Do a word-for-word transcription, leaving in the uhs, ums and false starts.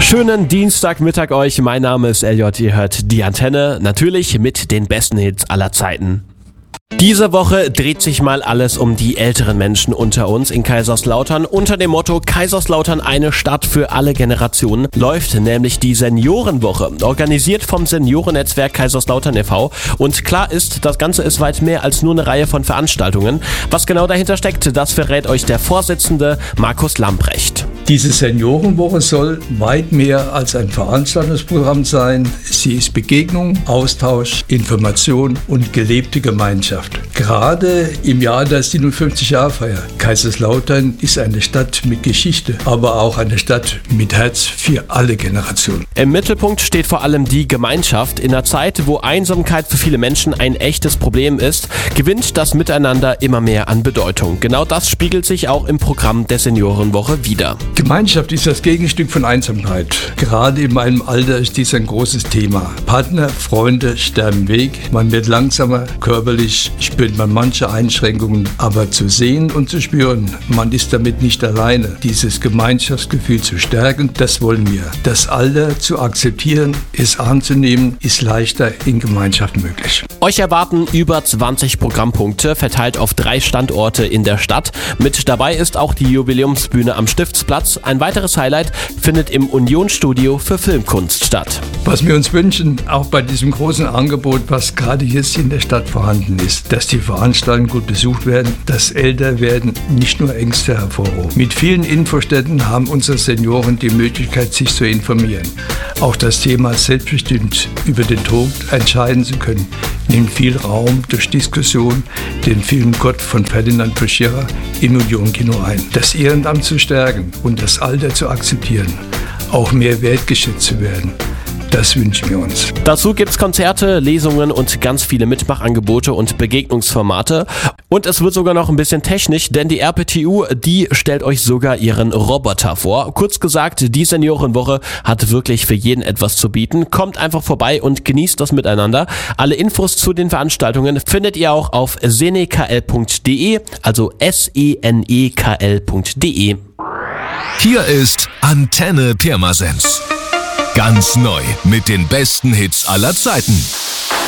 Schönen Dienstagmittag euch, mein Name ist Elliot, ihr hört die Antenne, natürlich mit den besten Hits aller Zeiten. Diese Woche dreht sich mal alles um die älteren Menschen unter uns in Kaiserslautern. Unter dem Motto Kaiserslautern eine Stadt für alle Generationen läuft nämlich die Seniorenwoche, organisiert vom Seniorennetzwerk Kaiserslautern e V. Und klar ist, das Ganze ist weit mehr als nur eine Reihe von Veranstaltungen. Was genau dahinter steckt, das verrät euch der Vorsitzende Markus Lamprecht. Diese Seniorenwoche soll weit mehr als ein Veranstaltungsprogramm sein. Sie ist Begegnung, Austausch, Information und gelebte Gemeinschaft. Gerade im Jahr der siebenundfünfzig-Jahr-Feier. Kaiserslautern ist eine Stadt mit Geschichte, aber auch eine Stadt mit Herz für alle Generationen. Im Mittelpunkt steht vor allem die Gemeinschaft. In einer Zeit, wo Einsamkeit für viele Menschen ein echtes Problem ist, gewinnt das Miteinander immer mehr an Bedeutung. Genau das spiegelt sich auch im Programm der Seniorenwoche wider. Gemeinschaft ist das Gegenstück von Einsamkeit. Gerade in meinem Alter ist dies ein großes Thema. Partner, Freunde sterben weg, man wird langsamer, körperlich spürt man manche Einschränkungen, aber zu sehen und zu spüren, man ist damit nicht alleine. Dieses Gemeinschaftsgefühl zu stärken, das wollen wir. Das Alter zu akzeptieren, es anzunehmen, ist leichter in Gemeinschaft möglich. Euch erwarten über zwanzig Programmpunkte, verteilt auf drei Standorte in der Stadt. Mit dabei ist auch die Jubiläumsbühne am Stiftsplatz. Ein weiteres Highlight findet im Union-Studio für Filmkunst statt. Was wir uns wünschen, auch bei diesem großen Angebot, was gerade jetzt in der Stadt vorhanden ist, dass die Veranstaltungen gut besucht werden, dass Älterwerden nicht nur Ängste hervorrufen. Mit vielen Infostätten haben unsere Senioren die Möglichkeit, sich zu informieren. Auch das Thema selbstbestimmt über den Tod entscheiden zu können, nimmt viel Raum durch Diskussion, den Film Gott von Ferdinand Peschera im Union-Kino ein. Das Ehrenamt zu stärken und das Alter zu akzeptieren, auch mehr wertgeschätzt zu werden. Das wünschen wir uns. Dazu gibt's Konzerte, Lesungen und ganz viele Mitmachangebote und Begegnungsformate. Und es wird sogar noch ein bisschen technisch, denn die R P T U, die stellt euch sogar ihren Roboter vor. Kurz gesagt, die Seniorenwoche hat wirklich für jeden etwas zu bieten. Kommt einfach vorbei und genießt das miteinander. Alle Infos zu den Veranstaltungen findet ihr auch auf senekl punkt de, also S E N E K L punkt de. Hier ist Antenne Pirmasens. Ganz neu mit den besten Hits aller Zeiten.